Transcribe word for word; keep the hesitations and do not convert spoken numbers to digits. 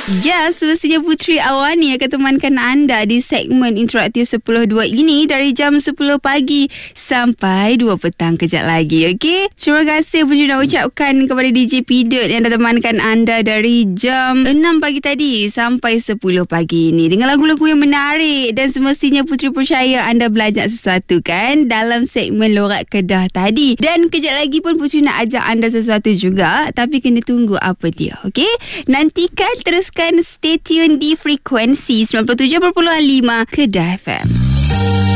Ya, semestinya Putri Awani akan temankan anda di segmen interaktif sepuluh dua ini dari jam sepuluh pagi sampai dua petang kejap lagi, okey? Terima kasih Putri nak ucapkan kepada D J Pidot yang dah temankan anda dari jam enam pagi tadi sampai sepuluh pagi ini dengan lagu-lagu yang menarik, dan semestinya Putri percaya anda belajar sesuatu kan dalam segmen Lorak Kedah tadi. Dan kejap lagi pun Putri nak ajak anda sesuatu juga, tapi kena tunggu apa dia, okey? Nantikan, teruskan stay tune di frekuensi sembilan puluh tujuh perpuluhan lima Kedah F M.